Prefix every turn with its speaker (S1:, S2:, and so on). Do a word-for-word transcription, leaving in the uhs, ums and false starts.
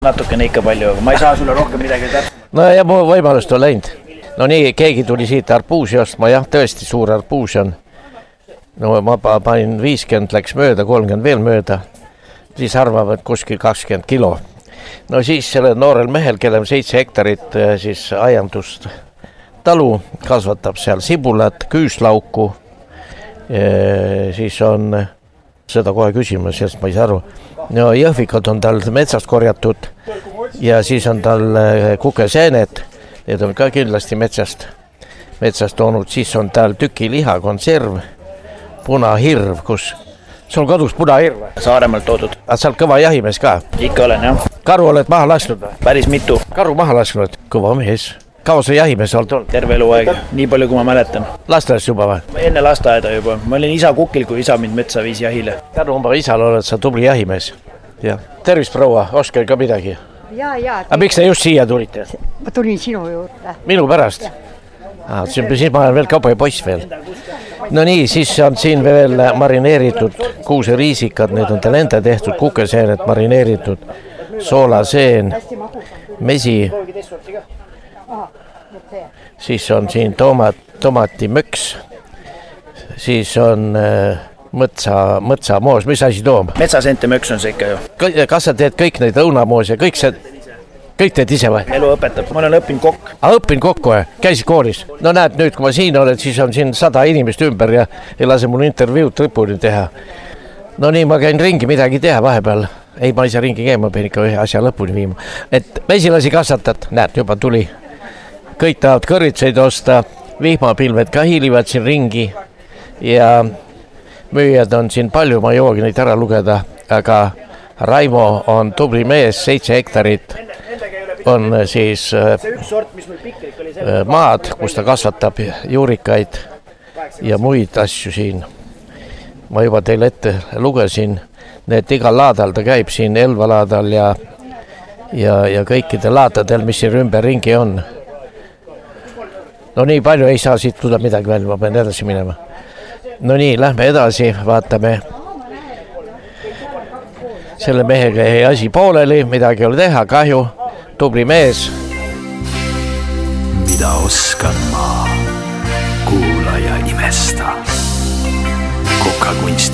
S1: Natukene ikka palju, aga ma ei saa sulle rohkem midagi täpselt.
S2: No ja mu võimalust on läinud. No nii, keegi tuli siit arpuusi ostma, jah, tõesti suur arpuus on. No ma panin viiskümmend läks mööda, kolmkümmend veel mööda. Siis arvavad kuskil kakskümmend kilo. No siis selle noorel mehel, kellel seitse hektarit siis aiandust talu, kasvatab seal sibulat, küüslauku. E, siis on, seda kohe küsima, sest ma ei saa aru. No jõhvikad on tal metsast korjatud ja siis on tal kukeseened. Need on ka kindlasti metsast, metsast toonud. Siis on tal tükiliha, konserv, punahirv, kus sul kodus punahirv.
S1: Saaremaalt toodud.
S2: A sa oled kõva jahimees ka?
S1: Ikka olen, jah.
S2: Karu oled maha lasknud või?
S1: Päris mitu.
S2: Karu maha lasknud. Kõva mees. Kaua sa jahimees oled olnud?
S1: Terve eluaeg. Nii palju, kui ma mäletan.
S2: Lasteaes juba või?
S1: Enne lasteaeda juba. Ma olin isa kukil, kui isa mind metsa viis jahile.
S2: Tänu oma isal oled sa tubli jahimees. Ja. Tervist, proua. Oskar ka midagi?
S3: Ja, ja.
S2: Aga miks te just siia tulite?
S3: Ma tulin sinu juurde.
S2: Minu pärast? Ah, siis ma olen veel kaupa ja poiss veel. No nii, siis on siin veel marineeritud kuuseriisikad, need on tal enda tehtud, kukeseened marineeritud, soolaseen, mesi, siis on siin tomat, tomatimöks, siis on äh, mõtsa, mõtsamoos, mis asi toom?
S1: Metsasente möks on see ikka ju.
S2: Kas sa teed kõik neid õunamoos ja kõik see... Kõik teed ise või?
S1: Elu õpetab. Ma olen õppinud kokk.
S2: A, õppin kokku või? Käisid koolis? No näed, nüüd kui ma siin olen, siis on siin sada inimest ümber ja ei lase mul intervjuud lõpuni teha. No nii, ma käin ringi midagi teha vahepeal. Ei, ma ei saa ringi käima, pean ikka ühe asja lõpuni viima. Et mesilasi kasvatad, näed, juba tuli. Kõik tahavad kõritseid osta, vihmapilved ka hiilivad siin ringi ja müüjad on siin palju, ma joogi neid ära lugeda, aga Raimo on tubli mees, seitse hektarit. On siis maad, kus ta kasvatab juurikaid ja muid asju siin. Ma juba teile ette lugesin, need igal laadal ta käib siin Elva laadal ja, ja, ja kõikidel laadadel, mis siin ümber ringi on. No nii palju ei saa siit tulla midagi veel, ma pean edasi minema. No nii, lähme edasi, vaatame. Selle mehega ei asi pooleli, midagi ei ole teha, kahju. Tubli mees.
S4: Mida oskan ma, kuula ja imesta. Kokakunsti.